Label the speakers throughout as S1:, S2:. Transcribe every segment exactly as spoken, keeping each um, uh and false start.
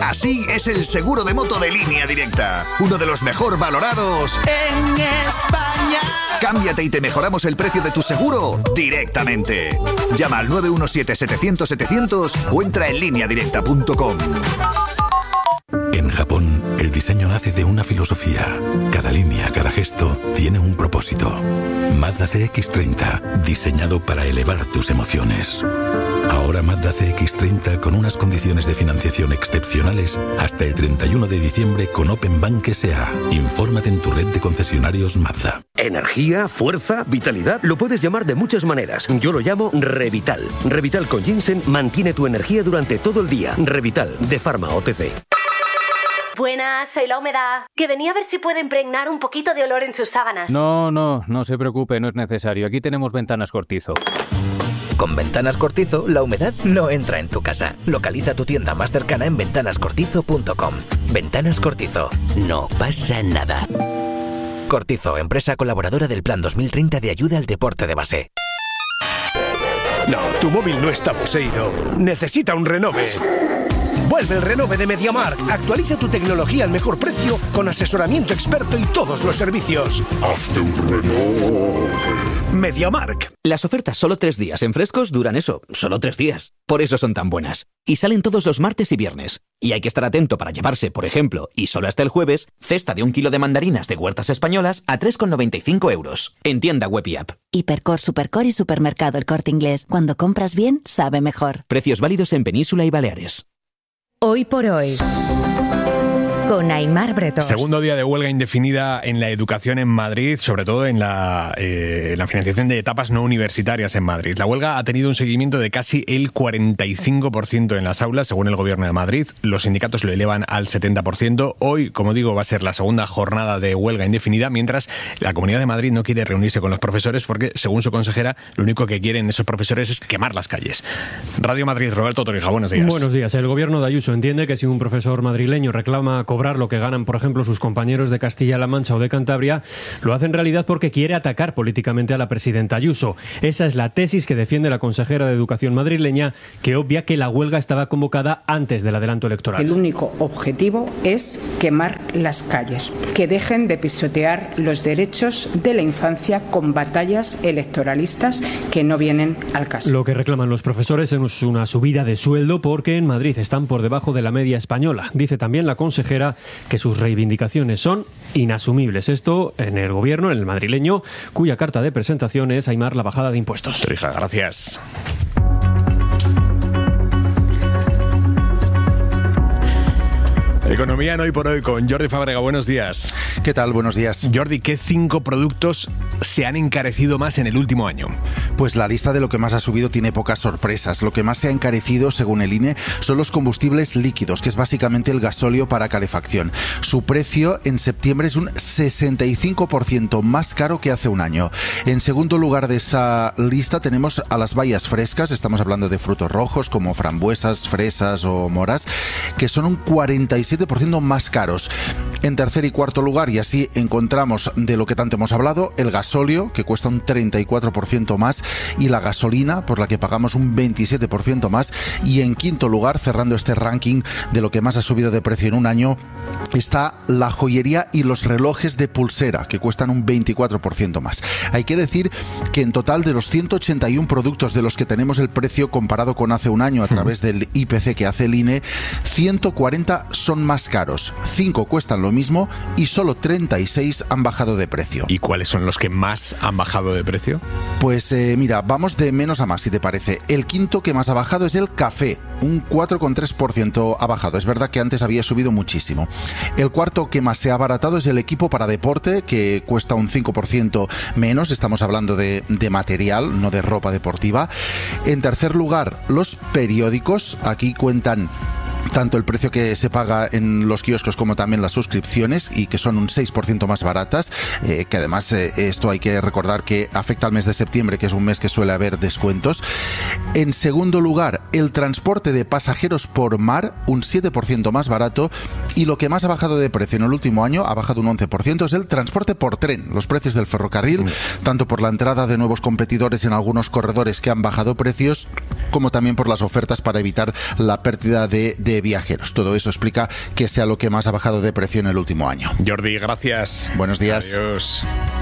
S1: Así es el seguro de moto de Línea Directa. Uno de los mejor valorados
S2: en España.
S1: Cámbiate y te mejoramos el precio de tu seguro directamente. Llama al nueve uno siete, setecientos, setecientos o entra en línea directa punto com.
S3: En Japón, el diseño nace de una filosofía. Cada línea, cada gesto, tiene un propósito. Mazda C X treinta, diseñado para elevar tus emociones. Ahora Mazda C X treinta con unas condiciones de financiación excepcionales hasta el treinta y uno de diciembre con Open Bank S A. Infórmate en tu red de concesionarios Mazda.
S4: Energía, fuerza, vitalidad, lo puedes llamar de muchas maneras. Yo lo llamo Revital. Revital con ginseng mantiene tu energía durante todo el día. Revital, de Pharma O T C.
S5: Buenas, soy la humedad. Que venía a ver si puede impregnar un poquito de olor en sus sábanas.
S6: No, no, no se preocupe, no es necesario. Aquí tenemos Ventanas Cortizo.
S7: Con Ventanas Cortizo, la humedad no entra en tu casa. Localiza tu tienda más cercana en ventanas cortizo punto com. Ventanas Cortizo. No pasa nada. Cortizo, empresa colaboradora del Plan dos mil treinta de ayuda al deporte de base.
S8: No, tu móvil no está poseído. Necesita un renove. Vuelve el renove de MediaMarkt. Actualiza tu tecnología al mejor precio con asesoramiento experto y todos los servicios.
S9: Hazte un renove.
S8: MediaMarkt.
S10: Las ofertas solo tres días en Frescos duran eso, solo tres días. Por eso son tan buenas. Y salen todos los martes y viernes. Y hay que estar atento para llevarse, por ejemplo, y solo hasta el jueves, cesta de un kilo de mandarinas de Huertas Españolas a tres con noventa y cinco euros. En tienda web y app.
S11: Hipercor, Supercor y Supermercado El Corte Inglés. Cuando compras bien, sabe mejor.
S10: Precios válidos en Península y Baleares.
S12: Hoy por hoy, con Aimar Bretos.
S13: Segundo día de huelga indefinida en la educación en Madrid, sobre todo en la, eh, en la financiación de etapas no universitarias en Madrid. La huelga ha tenido un seguimiento de casi el cuarenta y cinco por ciento en las aulas, según el Gobierno de Madrid. Los sindicatos lo elevan al setenta por ciento. Hoy, como digo, va a ser la segunda jornada de huelga indefinida, mientras la Comunidad de Madrid no quiere reunirse con los profesores porque, según su consejera, lo único que quieren esos profesores es quemar las calles. Radio Madrid, Roberto Torija, buenos días.
S14: Buenos días. El Gobierno de Ayuso entiende que si un profesor madrileño reclama cobrar lo que ganan, por ejemplo, sus compañeros de Castilla-La Mancha o de Cantabria, lo hace en realidad porque quiere atacar políticamente a la presidenta Ayuso. Esa es la tesis que defiende la consejera de Educación madrileña, que obvia que la huelga estaba convocada antes del adelanto electoral.
S15: El único objetivo es quemar las calles, que dejen de pisotear los derechos de la infancia con batallas electoralistas que no vienen al caso.
S14: Lo que reclaman los profesores es una subida de sueldo porque en Madrid están por debajo de la media española. Dice también la consejera que sus reivindicaciones son inasumibles. Esto en el gobierno, en el madrileño, cuya carta de presentación es Aimar la bajada de impuestos.
S13: Torija, gracias. Economía en Hoy por Hoy con Jordi Fábrega. Buenos días.
S16: ¿Qué tal? Buenos días.
S13: Jordi, ¿qué cinco productos se han encarecido más en el último año?
S16: Pues la lista de lo que más ha subido tiene pocas sorpresas. Lo que más se ha encarecido, según el I N E, son los combustibles líquidos, que es básicamente el gasóleo para calefacción. Su precio en septiembre es un sesenta y cinco por ciento más caro que hace un año. En segundo lugar de esa lista tenemos a las bayas frescas. Estamos hablando de frutos rojos como frambuesas, fresas o moras, que son un cuarenta y siete por ciento más caros. En tercer y cuarto lugar, y así encontramos de lo que tanto hemos hablado, el gasóleo, que cuesta un treinta y cuatro por ciento más, y la gasolina, por la que pagamos un veintisiete por ciento más. Y en quinto lugar, cerrando este ranking de lo que más ha subido de precio en un año, está la joyería y los relojes de pulsera, que cuestan un veinticuatro por ciento más. Hay que decir que en total, de los ciento ochenta y uno productos de los que tenemos el precio comparado con hace un año a través del I P C que hace el I N E, ciento cuarenta son más caros, cinco cuestan lo mismo y solo treinta y seis han bajado de precio.
S13: ¿Y cuáles son los que más han bajado de precio?
S16: Pues eh, mira, vamos de menos a más, si te parece. El quinto que más ha bajado es el café, un cuatro coma tres por ciento ha bajado. Es verdad que antes había subido muchísimo. El cuarto que más se ha abaratado es el equipo para deporte, que cuesta un cinco por ciento menos. Estamos hablando de, de material, no de ropa deportiva. En tercer lugar, los periódicos. Aquí cuentan tanto el precio que se paga en los kioscos como también las suscripciones, y que son un seis por ciento más baratas, eh, que además eh, esto hay que recordar que afecta al mes de septiembre, que es un mes que suele haber descuentos. En segundo lugar, el transporte de pasajeros por mar, un siete por ciento más barato, y lo que más ha bajado de precio en el último año, ha bajado un once por ciento, es el transporte por tren. Los precios del ferrocarril, mm. tanto por la entrada de nuevos competidores en algunos corredores que han bajado precios, como también por las ofertas para evitar la pérdida de, de de viajeros. Todo eso explica que sea lo que más ha bajado de precio en el último año.
S13: Jordi, gracias.
S16: Buenos días.
S13: Adiós.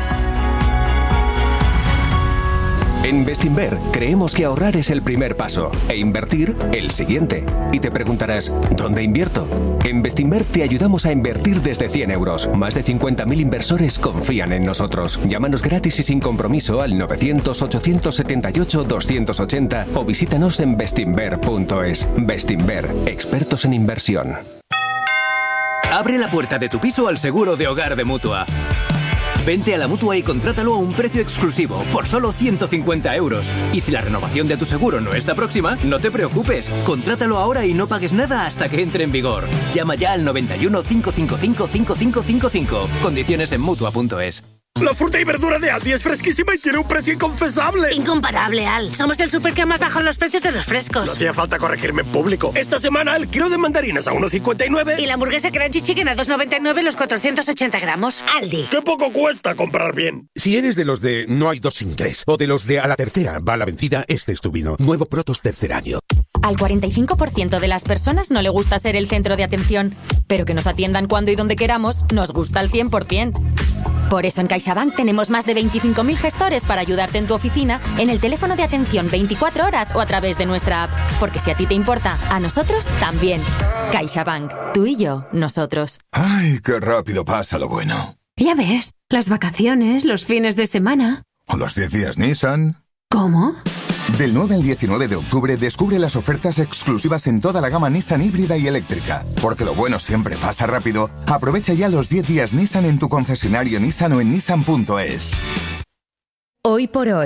S17: En Bestinver creemos que ahorrar es el primer paso e invertir el siguiente. Y te preguntarás, ¿dónde invierto? En Bestinver te ayudamos a invertir desde cien euros. Más de cincuenta mil inversores confían en nosotros. Llámanos gratis y sin compromiso al novecientos, ochocientos setenta y ocho, doscientos ochenta o visítanos en bestinver punto es. Bestinver, expertos en inversión.
S18: Abre la puerta de tu piso al seguro de hogar de Mutua. Vente a la Mutua y contrátalo a un precio exclusivo, por solo ciento cincuenta euros. Y si la renovación de tu seguro no está próxima, no te preocupes. Contrátalo ahora y no pagues nada hasta que entre en vigor. Llama ya al noventa y uno, cincuenta y cinco, cincuenta y cinco cincuenta y cinco. Condiciones en Mutua punto es.
S8: La fruta y verdura de Aldi es fresquísima y tiene un precio inconfesable.
S19: Incomparable, Al. Somos el súper que más baja los precios de los frescos.
S8: No hacía falta corregirme en público. Esta semana el kilo de mandarinas a uno cincuenta y nueve.
S19: Y la hamburguesa Crunchy Chicken a dos noventa y nueve los cuatrocientos ochenta gramos. Aldi.
S8: ¡Qué poco cuesta comprar bien!
S20: Si eres de los de no hay dos sin tres, o de los de a la tercera va la vencida, este es tu vino. Nuevo Protos tercer año.
S21: Al cuarenta y cinco por ciento de las personas no le gusta ser el centro de atención, pero que nos atiendan cuando y donde queramos nos gusta al cien por ciento. Por eso en CaixaBank tenemos más de veinticinco mil gestores para ayudarte en tu oficina, en el teléfono de atención veinticuatro horas o a través de nuestra app. Porque si a ti te importa, a nosotros también. CaixaBank. Tú y yo, nosotros.
S22: Ay, qué rápido pasa lo bueno.
S23: Ya ves, las vacaciones, los fines de semana.
S22: O los diez días Nissan.
S23: ¿Cómo?
S22: Del nueve al diecinueve de octubre descubre las ofertas exclusivas en toda la gama Nissan híbrida y eléctrica. Porque lo bueno siempre pasa rápido. Aprovecha ya los diez días Nissan en tu concesionario Nissan o en nissan punto es.
S12: Hoy por hoy,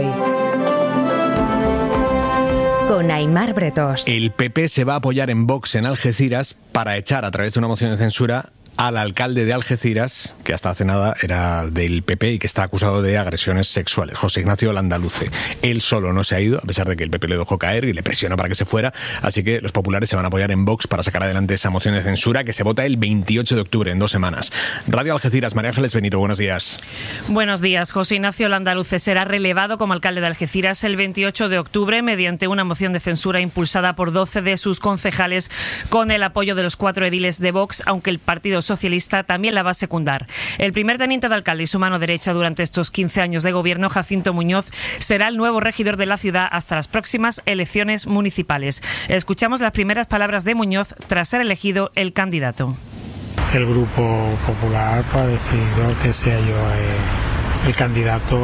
S12: con Aimar Bretos.
S13: El P P se va a apoyar en Vox en Algeciras para echar a través de una moción de censura al alcalde de Algeciras, que hasta hace nada era del P P y que está acusado de agresiones sexuales, José Ignacio Landaluce. Él solo no se ha ido, a pesar de que el P P le dejó caer y le presiona para que se fuera, así que los populares se van a apoyar en Vox para sacar adelante esa moción de censura que se vota el veintiocho de octubre, en dos semanas. Radio Algeciras, María Ángeles Benito, buenos días.
S24: Buenos días. José Ignacio Landaluce será relevado como alcalde de Algeciras el veintiocho de octubre mediante una moción de censura impulsada por doce de sus concejales con el apoyo de los cuatro ediles de Vox, aunque el Partido Socialista también la va a secundar. El primer teniente de alcalde y su mano derecha durante estos quince años de gobierno, Jacinto Muñoz, será el nuevo regidor de la ciudad hasta las próximas elecciones municipales. Escuchamos las primeras palabras de Muñoz tras ser elegido el candidato.
S25: El Grupo Popular ha decidido que sea yo eh, el candidato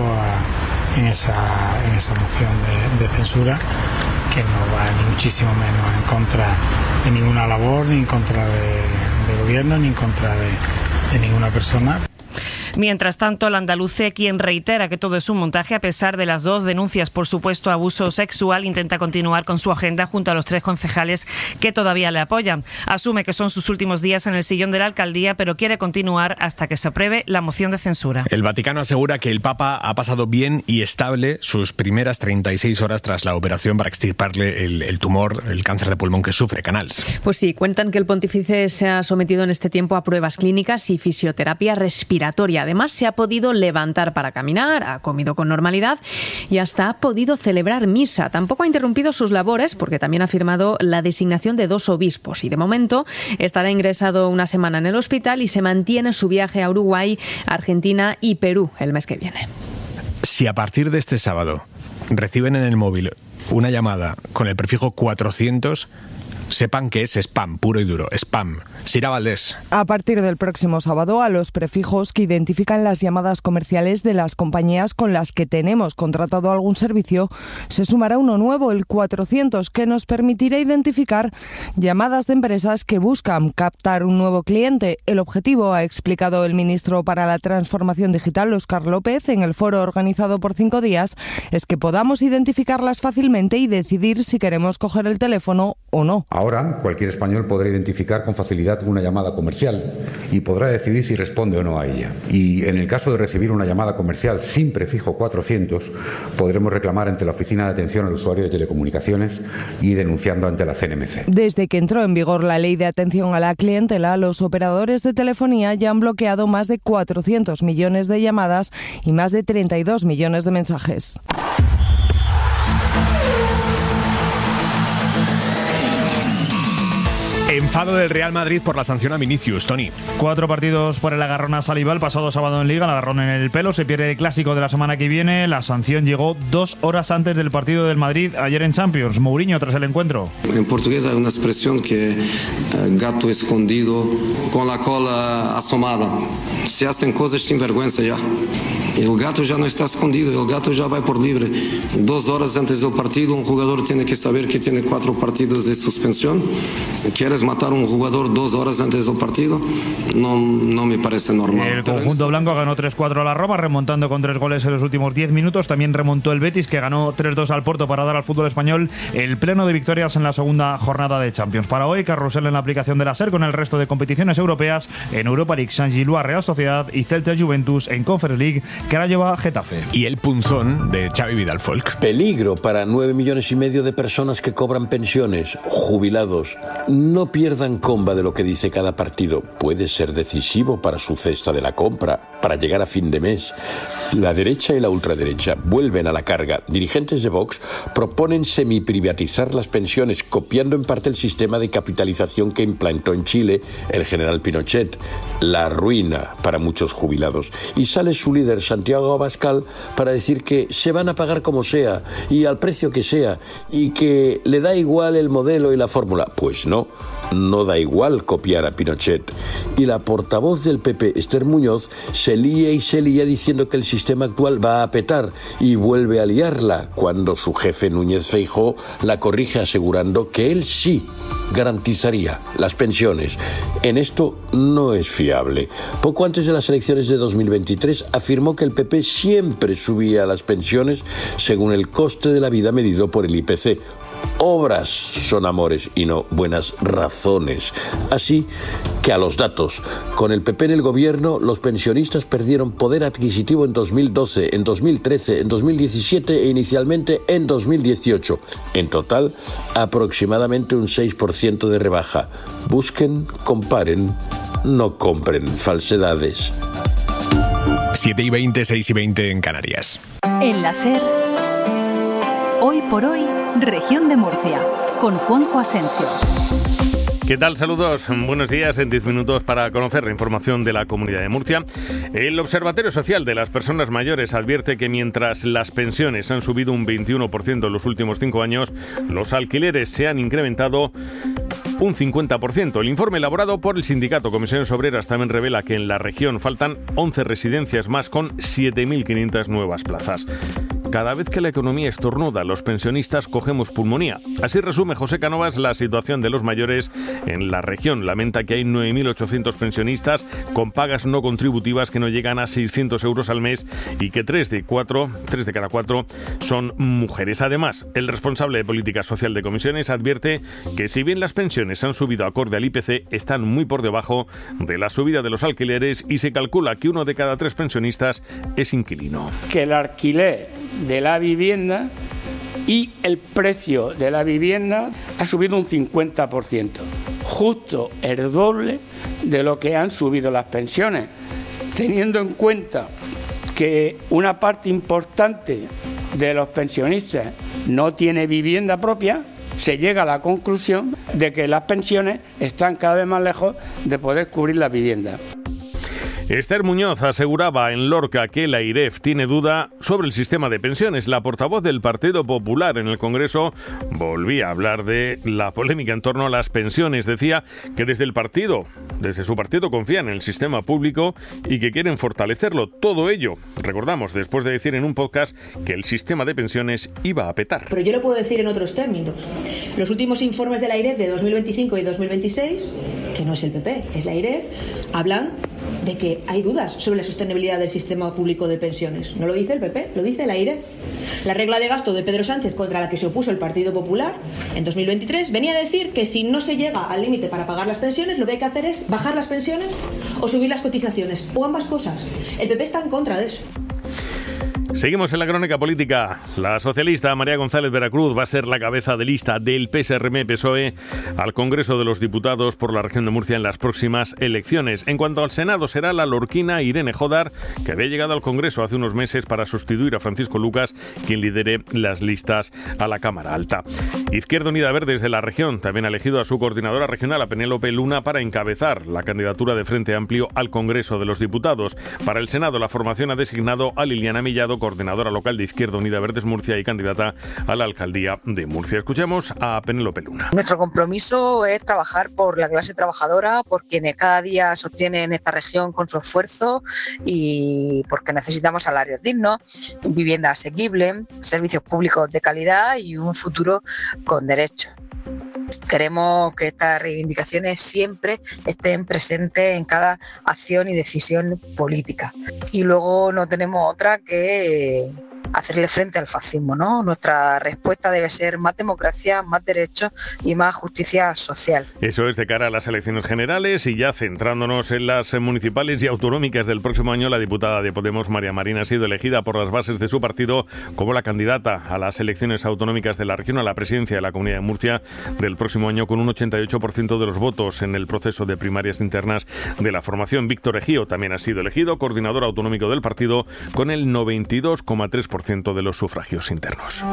S25: a, en, esa, en esa moción de, de censura, que no va ni muchísimo menos en contra de ninguna labor, ni en contra de, de gobierno, ni en contra de, de ninguna persona.
S24: Mientras tanto, Landaluce, quien reitera que todo es un montaje a pesar de las dos denuncias por supuesto abuso sexual, intenta continuar con su agenda junto a los tres concejales que todavía le apoyan. Asume que son sus últimos días en el sillón de la alcaldía, pero quiere continuar hasta que se apruebe la moción de censura.
S13: El Vaticano asegura que el Papa ha pasado bien y estable sus primeras treinta y seis horas tras la operación para extirparle el, el tumor, el cáncer de pulmón que sufre. Canals.
S26: Pues sí, cuentan que el pontífice se ha sometido en este tiempo a pruebas clínicas y fisioterapia respiratoria. Además, se ha podido levantar para caminar, ha comido con normalidad y hasta ha podido celebrar misa. Tampoco ha interrumpido sus labores porque también ha firmado la designación de dos obispos y de momento estará ingresado una semana en el hospital y se mantiene su viaje a Uruguay, Argentina y Perú el mes que viene.
S13: Si a partir de este sábado reciben en el móvil una llamada con el prefijo cuatrocientos, sepan que es spam, puro y duro, spam. Sira Valdés.
S27: A partir del próximo sábado, a los prefijos que identifican las llamadas comerciales de las compañías con las que tenemos contratado algún servicio, se sumará uno nuevo, el cuatrocientos, que nos permitirá identificar llamadas de empresas que buscan captar un nuevo cliente. El objetivo, ha explicado el ministro para la Transformación Digital, Óscar López, en el foro organizado por cinco días, es que podamos identificarlas fácilmente y decidir si queremos coger el teléfono o no.
S28: Ahora, cualquier español podrá identificar con facilidad una llamada comercial y podrá decidir si responde o no a ella. Y en el caso de recibir una llamada comercial sin prefijo cuatrocientos, podremos reclamar ante la Oficina de Atención al Usuario de Telecomunicaciones y denunciando ante la C N M C.
S27: Desde que entró en vigor la Ley de Atención a la Clientela, los operadores de telefonía ya han bloqueado más de cuatrocientos millones de llamadas y más de treinta y dos millones de mensajes.
S13: Enfado del Real Madrid por la sanción a Vinicius, Tony.
S1: Cuatro partidos por el agarrón a Saliba el pasado sábado en Liga, el agarrón en el pelo, se pierde el clásico de la semana que viene. La sanción llegó dos horas antes del partido del Madrid ayer en Champions. Mourinho tras el encuentro.
S2: En portugués hay una expresión que eh, gato escondido con la cola asomada. Se hacen cosas sin vergüenza ya. El gato ya no está escondido, el gato ya va por libre. Dos horas antes del partido, un jugador tiene que saber que tiene cuatro partidos de suspensión. ¿Quieres matar a un jugador dos horas antes del partido? No, no me parece normal.
S1: El conjunto blanco ganó tres cuatro a la Roma, remontando con tres goles en los últimos diez minutos. También remontó el Betis, que ganó tres dos al Porto para dar al fútbol español el pleno de victorias en la segunda jornada de Champions. Para hoy, carrusel en la aplicación de la SER con el resto de competiciones europeas. En Europa League, Saint-Gilloise Real Sociedad y Celta Juventus. En Conference League, Craiova Getafe.
S13: Y el punzón de Xavi Vidal Folk.
S3: Peligro para nueve millones y medio de personas que cobran pensiones, jubilados. No pierdan comba de lo que dice cada partido. Puede ser decisivo para su cesta de la compra, para llegar a fin de mes. La derecha y la ultraderecha vuelven a la carga. Dirigentes de Vox proponen semiprivatizar las pensiones, copiando en parte el sistema de capitalización que implantó en Chile el general Pinochet. La ruina para muchos jubilados. Y sale su líder, Santiago Abascal, para decir que se van a pagar como sea y al precio que sea y que le da igual el modelo y la fórmula. Pues no, no da igual copiar a Pinochet. Y la portavoz del P P, Esther Muñoz, se lía y se lía diciendo que el sistema actual va a petar y vuelve a liarla cuando su jefe Núñez Feijóo la corrige asegurando que él sí garantizaría las pensiones. En esto no es fiable. Poco antes de las elecciones de dos mil veintitrés afirmó que el P P siempre subía las pensiones según el coste de la vida medido por el I P C. Obras son amores y no buenas razones. Así que a los datos. Con el P P en el gobierno, los pensionistas perdieron poder adquisitivo en dos mil doce, en dos mil trece, en dos mil diecisiete e inicialmente en dos mil dieciocho. En total, aproximadamente un seis por ciento de rebaja. Busquen, comparen, no compren falsedades.
S13: siete y veinte, seis y veinte en Canarias.
S4: En la SER, hoy por hoy, Región de Murcia, con Juanjo Asensio.
S5: ¿Qué tal? Saludos, buenos días. En diez minutos para conocer la información de la Comunidad de Murcia. El Observatorio Social de las Personas Mayores advierte que mientras las pensiones han subido un veintiuno por ciento en los últimos cinco años, los alquileres se han incrementado un cincuenta por ciento. El informe elaborado por el sindicato Comisiones Obreras también revela que en la región faltan once residencias más con siete mil quinientas nuevas plazas. Cada vez que la economía estornuda, los pensionistas cogemos pulmonía. Así resume José Cánovas la situación de los mayores en la región. Lamenta que hay nueve mil ochocientos pensionistas con pagas no contributivas que no llegan a seiscientos euros al mes y que tres de cuatro, tres de cada cuatro son mujeres. Además, el responsable de Política Social de Comisiones advierte que si bien las pensiones han subido acorde al I P C, están muy por debajo de la subida de los alquileres y se calcula que uno de cada tres pensionistas es inquilino.
S6: Que el alquiler de la vivienda y el precio de la vivienda ha subido un cincuenta por ciento, justo el doble de lo que han subido las pensiones, teniendo en cuenta que una parte importante de los pensionistas no tiene vivienda propia. Se llega a la conclusión de que las pensiones están cada vez más lejos de poder cubrir la vivienda.
S5: Esther Muñoz aseguraba en Lorca que la AIREF tiene duda sobre el sistema de pensiones. La portavoz del Partido Popular en el Congreso volvía a hablar de la polémica en torno a las pensiones. Decía que desde el partido, desde su partido confían en el sistema público y que quieren fortalecerlo. Todo ello, recordamos, después de decir en un podcast que el sistema de pensiones iba a petar.
S7: Pero yo lo puedo decir en otros términos. Los últimos informes de la AIREF de dos mil veinticinco y dos mil veintiséis, que no es el P P, es la AIREF, hablan de que hay dudas sobre la sostenibilidad del sistema público de pensiones. No lo dice el P P, lo dice la AIREF. La regla de gasto de Pedro Sánchez, contra la que se opuso el Partido Popular en dos mil veintitrés, venía a decir que si no se llega al límite para pagar las pensiones, lo que hay que hacer es bajar las pensiones o subir las cotizaciones, o ambas cosas. El P P está en contra de eso.
S5: Seguimos en la crónica política. La socialista María González Veracruz va a ser la cabeza de lista del P S R M P S O E al Congreso de los Diputados por la región de Murcia en las próximas elecciones. En cuanto al Senado, será la lorquina Irene Jodar, que había llegado al Congreso hace unos meses para sustituir a Francisco Lucas, quien lidere las listas a la Cámara Alta. Izquierda Unida Verdes de la región también ha elegido a su coordinadora regional, a Penélope Luna, para encabezar la candidatura de Frente Amplio al Congreso de los Diputados. Para el Senado, la formación ha designado a Liliana Millado, coordinadora local de Izquierda Unida Verdes Murcia y candidata a la alcaldía de Murcia. Escuchemos a Penélope Luna.
S9: Nuestro compromiso es trabajar por la clase trabajadora, por quienes cada día sostienen esta región con su esfuerzo y porque necesitamos salarios dignos, vivienda asequible, servicios públicos de calidad y un futuro con derechos. Queremos que estas reivindicaciones siempre estén presentes en cada acción y decisión política. Y luego no tenemos otra que hacerle frente al fascismo, ¿no? Nuestra respuesta debe ser más democracia, más derechos y más justicia social.
S5: Eso es de cara a las elecciones generales, y ya centrándonos en las municipales y autonómicas del próximo año, la diputada de Podemos, María Marina, ha sido elegida por las bases de su partido como la candidata a las elecciones autonómicas de la región a la presidencia de la Comunidad de Murcia del próximo año, con un ochenta y ocho por ciento de los votos en el proceso de primarias internas de la formación. Víctor Ejío también ha sido elegido coordinador autonómico del partido con el noventa y dos coma tres por ciento de los sufragios internos.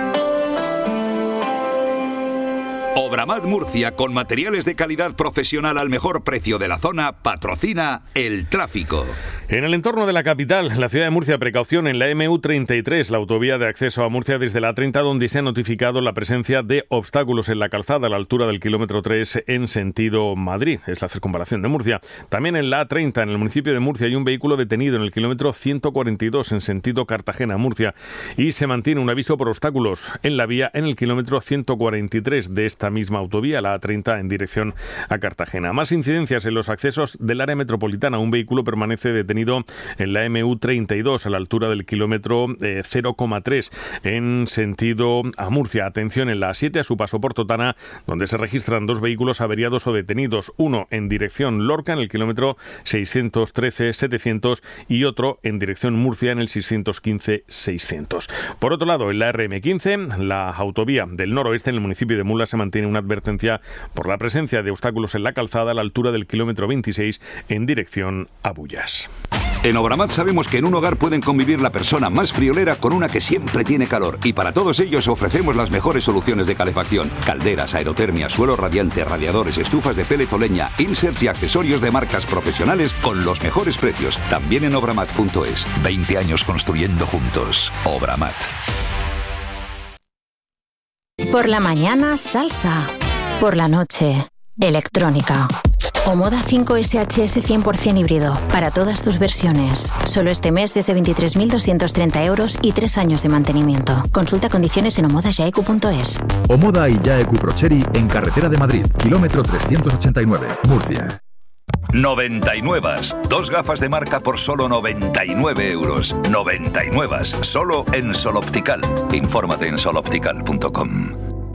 S10: Obramat Murcia, con materiales de calidad profesional al mejor precio de la zona, patrocina el tráfico.
S5: En el entorno de la capital, la ciudad de Murcia, precaución en la eme u treinta y tres, la autovía de acceso a Murcia desde la treinta, donde se ha notificado la presencia de obstáculos en la calzada a la altura del kilómetro tres en sentido Madrid. Es la circunvalación de Murcia. También en la a treinta, en el municipio de Murcia, hay un vehículo detenido en el kilómetro ciento cuarenta y dos en sentido Cartagena-Murcia, y se mantiene un aviso por obstáculos en la vía en el kilómetro ciento cuarenta y tres de esta misma autovía, la a treinta, en dirección a Cartagena. Más incidencias en los accesos del área metropolitana. Un vehículo permanece detenido en la eme u treinta y dos a la altura del kilómetro eh, cero coma tres en sentido a Murcia. Atención en la a siete, a su paso por Totana, donde se registran dos vehículos averiados o detenidos, uno en dirección Lorca en el kilómetro seiscientos trece setecientos y otro en dirección Murcia en el seiscientos quince seiscientos. Por otro lado, en la erre eme quince, la autovía del noroeste, en el municipio de Mula, se mantiene una advertencia por la presencia de obstáculos en la calzada a la altura del kilómetro veintiséis en dirección a Bullas.
S10: En Obramat sabemos que en un hogar pueden convivir la persona más friolera con una que siempre tiene calor, y para todos ellos ofrecemos las mejores soluciones de calefacción: calderas, aerotermia, suelo radiante, radiadores, estufas de pellet o leña, inserts y accesorios de marcas profesionales con los mejores precios. También en obramat punto es. veinte años construyendo juntos. Obramat.
S11: Por la mañana, salsa. Por la noche, electrónica. Omoda cinco ese hache ese cien por ciento híbrido, para todas tus versiones. Solo este mes desde veintitrés mil doscientos treinta euros y tres años de mantenimiento. Consulta condiciones en omoda yaecu punto es.
S14: Omoda y Yaecu Procheri en carretera de Madrid, kilómetro trescientos ochenta y nueve, Murcia.
S10: noventa y nueve. Dos gafas de marca por solo noventa y nueve euros. noventa y nueve. Solo en Sol Optical. Infórmate en sol optical punto com.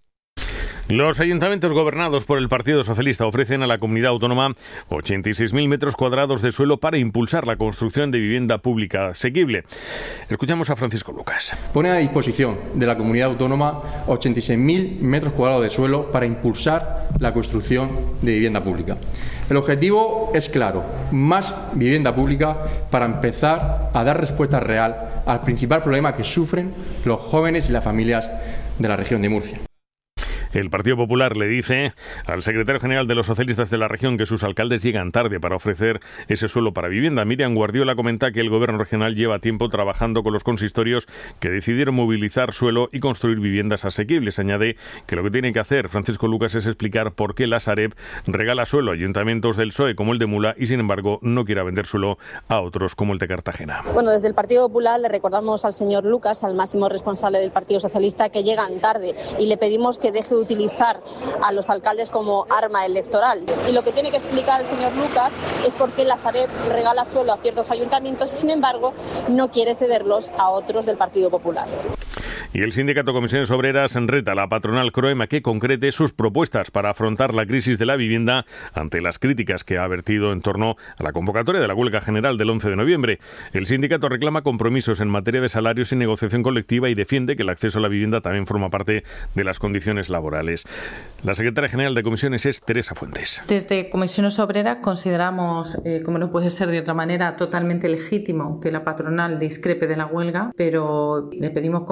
S5: Los ayuntamientos gobernados por el Partido Socialista ofrecen a la comunidad autónoma ochenta y seis mil metros cuadrados de suelo para impulsar la construcción de vivienda pública asequible. Escuchamos a Francisco Lucas.
S15: Pone a disposición de la comunidad autónoma ochenta y seis mil metros cuadrados de suelo para impulsar la construcción de vivienda pública. El objetivo es claro: más vivienda pública para empezar a dar respuesta real al principal problema que sufren los jóvenes y las familias de la región de Murcia.
S5: El Partido Popular le dice al secretario general de los socialistas de la región que sus alcaldes llegan tarde para ofrecer ese suelo para vivienda. Miriam Guardiola comenta que el gobierno regional lleva tiempo trabajando con los consistorios que decidieron movilizar suelo y construir viviendas asequibles. Añade que lo que tiene que hacer Francisco Lucas es explicar por qué la Sareb regala suelo a ayuntamientos del P S O E como el de Mula y, sin embargo, no quiere vender suelo a otros como el de Cartagena.
S16: Bueno, desde el Partido Popular le recordamos al señor Lucas, al máximo responsable del Partido Socialista, que llegan tarde, y le pedimos que deje de utilizar a los alcaldes como arma electoral. Y lo que tiene que explicar el señor Lucas es por qué la Sareb regala suelo a ciertos ayuntamientos y, sin embargo, no quiere cederlos a otros del Partido Popular.
S5: Y el sindicato Comisiones Obreras reta a la patronal Croema que concrete sus propuestas para afrontar la crisis de la vivienda ante las críticas que ha vertido en torno a la convocatoria de la huelga general del once de noviembre. El sindicato reclama compromisos en materia de salarios y negociación colectiva y defiende que el acceso a la vivienda también forma parte de las condiciones laborales. La secretaria general de Comisiones es Teresa Fuentes.
S17: Desde Comisiones Obreras consideramos, eh, como no puede ser de otra manera, totalmente legítimo que la patronal discrepe de la huelga, pero le pedimos compromisos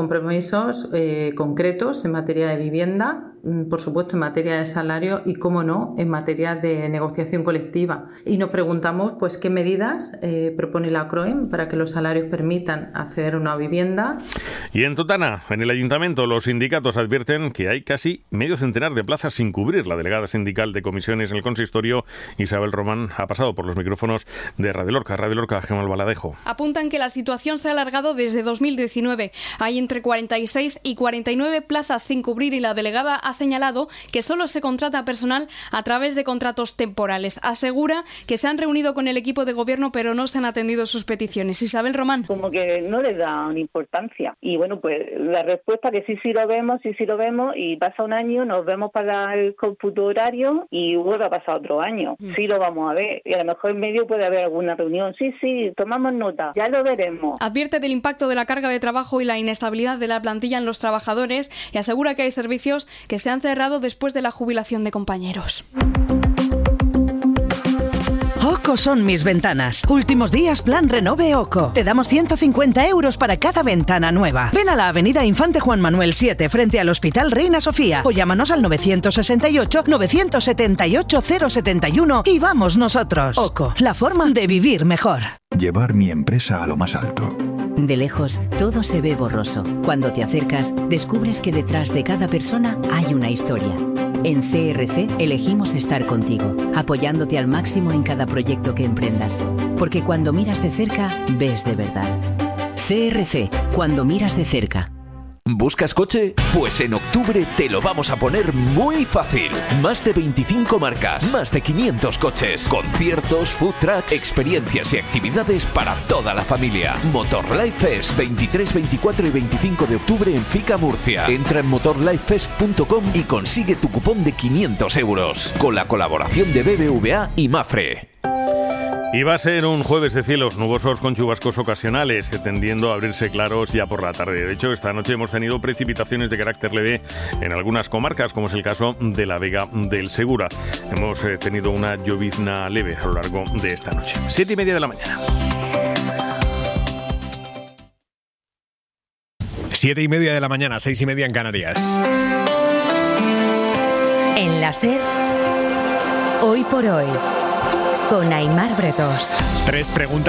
S17: compromisos eh, concretos en materia de vivienda, por supuesto en materia de salario y, cómo no, en materia de negociación colectiva. Y nos preguntamos pues qué medidas eh, propone la CROEM para que los salarios permitan acceder a una vivienda.
S5: Y en Totana, en el ayuntamiento, los sindicatos advierten que hay casi medio centenar de plazas sin cubrir. La delegada sindical de comisiones en el consistorio, Isabel Román, ha pasado por los micrófonos de Radio Lorca. Radio Lorca, Gemma Albaladejo.
S8: Apuntan que la situación se ha alargado desde dos mil diecinueve. Hay entre cuarenta y seis y cuarenta y nueve plazas sin cubrir y la delegada ha señalado que solo se contrata personal a través de contratos temporales. Asegura que se han reunido con el equipo de gobierno pero no se han atendido sus peticiones. Isabel Román.
S12: Como que no les dan importancia. Y bueno, pues la respuesta que sí, sí lo vemos, sí, sí lo vemos, y pasa un año, nos vemos para el cómputo horario y vuelve a pasar otro año. Mm. Sí lo vamos a ver. Y a lo mejor en medio puede haber alguna reunión. Sí, sí, tomamos nota. Ya lo veremos.
S8: Advierte del impacto de la carga de trabajo y la inestabilidad de la plantilla en los trabajadores y asegura que hay servicios que se han cerrado después de la jubilación de compañeros.
S18: OCO son mis ventanas. Últimos días plan Renove OCO. Te damos ciento cincuenta euros para cada ventana nueva. Ven a la avenida Infante Juan Manuel siete frente al Hospital Reina Sofía o llámanos al nueve seis ocho, nueve siete ocho, cero siete uno y vamos nosotros. OCO, la forma de vivir mejor.
S14: Llevar mi empresa a lo más alto.
S19: De lejos, todo se ve borroso. Cuando te acercas, descubres que detrás de cada persona hay una historia. En C R C elegimos estar contigo, apoyándote al máximo en cada proyecto que emprendas. Porque cuando miras de cerca, ves de verdad. C R C, cuando miras de cerca.
S20: ¿Buscas coche? Pues en octubre te lo vamos a poner muy fácil. Más de veinticinco marcas, más de quinientos coches, conciertos, food trucks, experiencias y actividades para toda la familia. Motor Life Fest, veintitrés, veinticuatro y veinticinco de octubre en Fica, Murcia. Entra en motor life fest punto com y consigue tu cupón de quinientos euros. Con la colaboración de B B V A y Mafre.
S5: Y va a ser un jueves de cielos nubosos con chubascos ocasionales, tendiendo a abrirse claros ya por la tarde. De hecho, esta noche hemos tenido precipitaciones de carácter leve en algunas comarcas, como es el caso de la Vega del Segura. Hemos eh, tenido una llovizna leve a lo largo de esta noche. Siete y media de la mañana.
S13: Siete y media de la mañana, seis y media en Canarias.
S11: En la SER, hoy por hoy, con Aimar Bretos.
S13: Tres preguntas